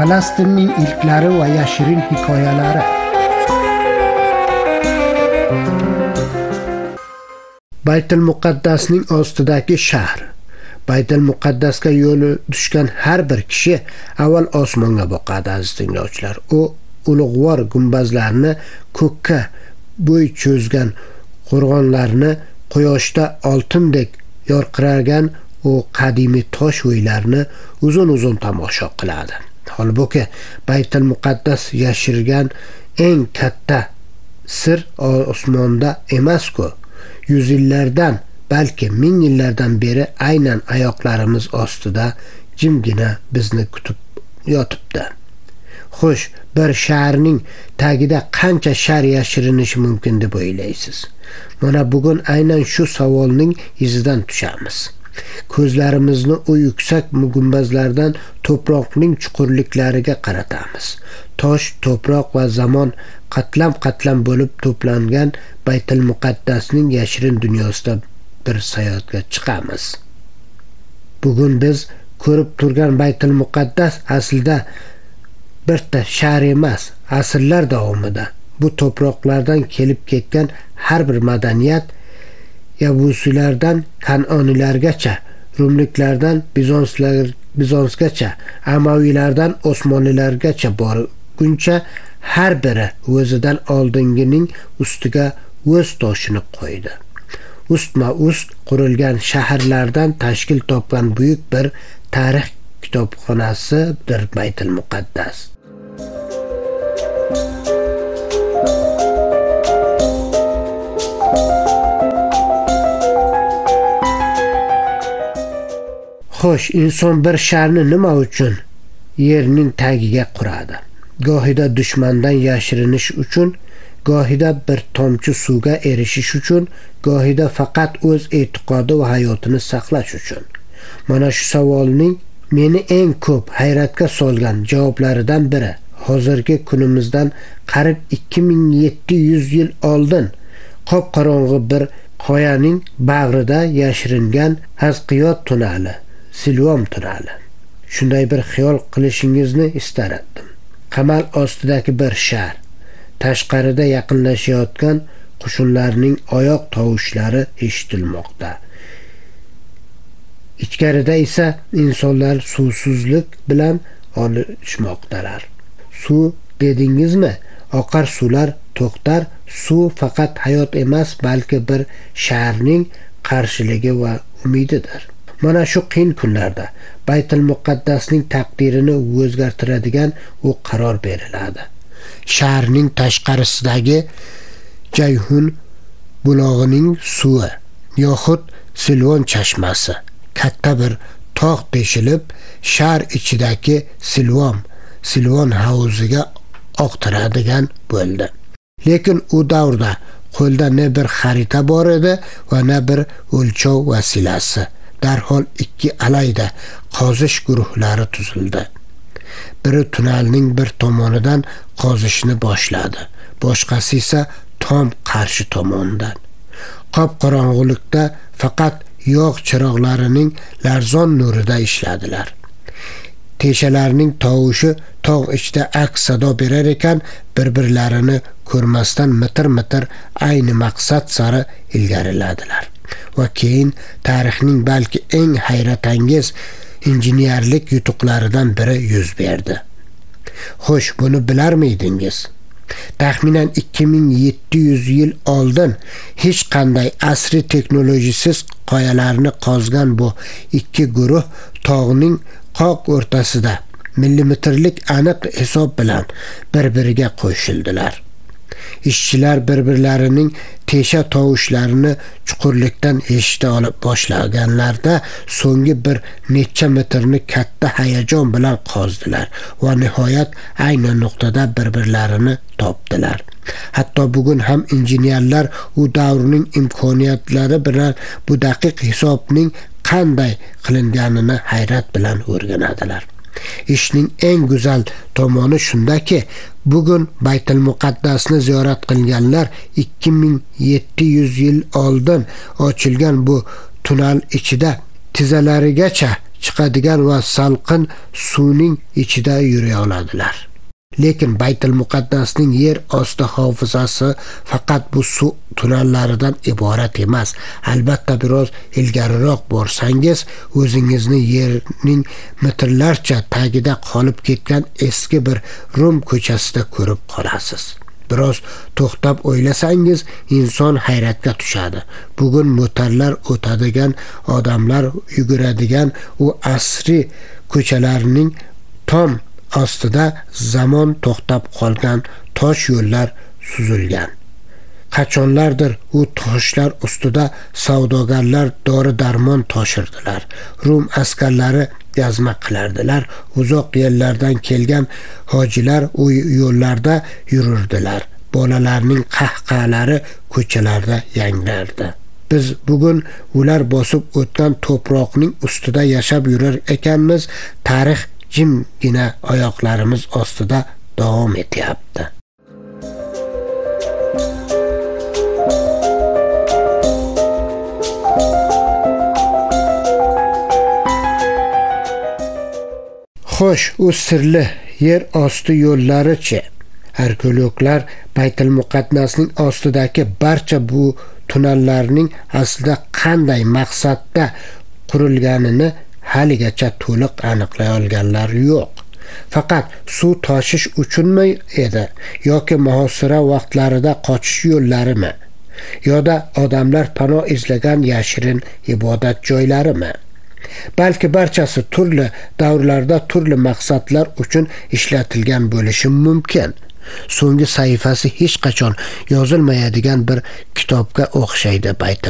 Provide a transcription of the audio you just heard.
Falastinning ilklari va yashirin hikoyalari. Baytul Muqaddasning ostidagi shahr. Baytul Muqaddasga yo'li tushgan har bir kishi avval osmonga boqadi, aziz tinglovchilar. U ulug'vor gumbazlarni, ko'kka bo'y cho'zgan qo'rg'onlarni, quyoshda oltindek yorqiragan u qadimiy tosh uylarni uzun-uzun tomosha qiladi. Holbuki Baytul Muqaddas yashirgan eng katta sir osmonda emas-ku. Yüz yillardan, balki ming yillardan beri aynan oyoqlarimiz ostida jimgina bizni kutib yotibdi. Xo'sh, bir shaharning tagida qancha shar yashirinishi mumkin deb o'ylaysiz? Mana bugun aynan shu savolning izidan tushamiz. Ko'zlarimizni u yuksak gumbazlardan to'proqning chuqurliklariga qaratamiz. Tosh, to'proq va zamon qatlam-qatlam bo'lib to'plangan Baytul Muqaddasning yashirin dunyosida bir sayohatga chiqamiz. Bugun biz ko'rib turgan Baytul Muqaddas aslida birta shahar emas, asrlar davomida bu to'proqlardan kelib ketgan har bir madaniyat, Yabusilardan Kan'onilargacha, Rumliklardan Bizonsgacha, Amaviylardan Osmonlilargacha borguncha har biri o'zidan oldingining ustiga o'z toshini qo'ydi. Ustma-ust qurilgan shaharlardan tashkil topgan buyuk bir tarix kitobxonasidir Baytul Muqaddas. Xo'sh, inson bir shaharni nima uchun yerning tagiga quradi? Gohida dushmandan yashirinish uchun, gohida bir tomchi suvga erishish uchun, gohida faqat o'z e'tiqodi va hayotini saqlash uchun. Mana shu savolning meni eng ko'p hayratga solgan javoblaridan biri hozirgi kunimizdan qarib 2700 yil oldin qop-qorong'i bir qoyaning bag'rida yashiringan Hazqiyot tunali, Silvom tunali. Shunday bir xiyol qilishingizni istardim. Qamal ostidagi bir shahar, tashqarida yaqinlashayotgan qo'shinlarning oyoq tovushlari eshitilmoqda. Ichkarida esa insonlar suvsizlik bilan olishmoqdalar. Suv dedingizmi? Oqar suvlar to'xtar. Suv faqat hayot emas, balki bir shaharning qarshiligi va umididir. Mana shu qiyin kunlarda Baytul Muqaddasning taqdirini o'zgartiradigan u qaror beriladi. Shaharning tashqarisidagi Jayhun bulog'ining suvi yoxud Silvon chashmasi katta bir tog' teshilib, shahar ichidagi Silvon havuziga oqtiradigan bo'ldi. Lekin u davrda qo'lda ne bir xarita bor edi va ne bir o'lchov vasilasi. Darhol ikki alayda qozish guruhlari tuzildi. Biri tunnelning bir tomonidan qozishni boshladi, boshqasi esa tom qarshi tomondan. Qop-qorong'ulikda faqat yog' chiroqlarining larzon nurida ishladilar. Teshalarning tovushi tog' ichida aks sado berar ekan, bir-birlarini ko'rmasdan mitir-mitir ayni maqsad sari ilgariladilar. Va keyin tarixning balki eng hayratangiz injenerlik yutuqlaridan biri yuz berdi. Xo'sh, buni bilar miydingiz? Taxminan 2700 yil oldin hech qanday asriy teknologiyasiz qoyalarni qozgan bu ikki guruh tog'ning qoq o'rtasida millimetrlik aniq hisob bilan bir-biriga qo'shildilar. Ishchilar bir-birlarining tesha tovushlarini chuqurlikdan eshita olib boshlaganlarda so'nggi bir necha metrni katta hayajon bilan qozdilar va nihoyat ayni nuqtada bir-birlarini topdilar. Hatto bugun ham injenerlar u davrning imkoniyatlari bilan bu daqiq hisobning qanday qilinganini hayrat bilan o'rganadilar. Ishning eng go'zal tomoni shundaki, bugun Baytul Muqaddasni ziyorat qilganlar 2700 yil oldin ochilgan bu tunnel ichida tizzalarigacha chiqadigan va salqin suvning ichida yura oladilar. Lekin Baytul Muqaddasning yer osti hofizasi faqat bu suv tunnellaridan iborat emas. Albatta biroz ilgariroq borsangiz, o'zingizni yerning metrlarcha tagida qolib ketgan eski bir Rum ko'chasida ko'rib qolasiz. Biroz to'xtab o'ylasangiz, inson hayratga tushadi. Bugun motorlar o'tadigan, odamlar yuguradigan u asri ko'chalarning tom ostida zamon to'xtab qolgan, tosh yo'llar suzilgan. Qachonlardir u toshlar ustida savdogarlar dori-darmon toshirdilar. Rum askarlari gazma qilardilar. Uzoq yerlardan kelgan hojilar u yo'llarda yururdilar. Bolalarning qahqahalari ko'chalarda yangrardi. Biz bugun ular bosib o'tgan to'proqning ustida yashab yurar ekanmiz. Tarix jimgina oyoqlarimiz ostida davom etyapti. Xo'sh, u sirli yer osti yo'llari-chi? Arkeologlar Baytul Muqaddasning ostidagi barcha bu tunnellarning aslida qanday maqsadda qurilganini haligacha to'liq aniqlay olganlari yo'q. Faqat suv toshish uchunmi edi yoki muhosara vaqtlarida qochish yo'llarimi? Yoda odamlar panoh izlagan yashirin ibodat joylarimi? Balki barchasi turli davrlarda turli maqsadlar uchun ishlatilgan bo'lishi mumkin. So'nggi sahifasi hech qachon yozilmaydigan bir kitobga o'xshaydi Baytul